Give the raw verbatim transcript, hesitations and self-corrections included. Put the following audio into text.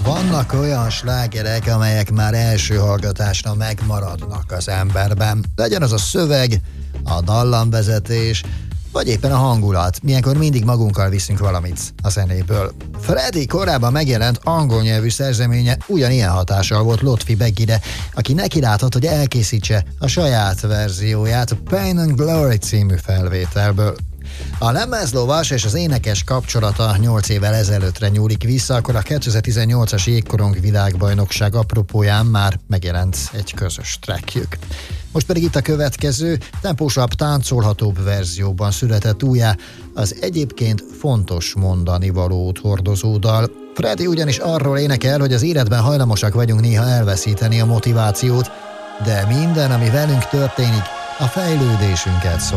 Vannak olyan slágerek, amelyek már első hallgatásra megmaradnak az emberben. Legyen az a szöveg, a dallamvezetés, vagy éppen a hangulat. Milyenkor mindig magunkkal viszünk valamit a zenéből. Freddie korábban megjelent angol nyelvű szerzeménye ugyanilyen hatással volt Lotfi Beggire, aki nekilátott, hogy elkészítse a saját verzióját a Pain and Glory című felvételből. A lemezlovas és az énekes kapcsolata nyolc évvel ezelőttre nyúlik vissza, akkor a kétezer-tizennyolcas jégkorong világbajnokság apropóján már megjelent egy közös trackjük. Most pedig itt a következő, tempósabb, táncolhatóbb verzióban született újjá az egyébként fontos mondani valót hordozó dal. Freddie ugyanis arról énekel, hogy az életben hajlamosak vagyunk néha elveszíteni a motivációt, de minden, ami velünk történik, a fejlődésünket szól.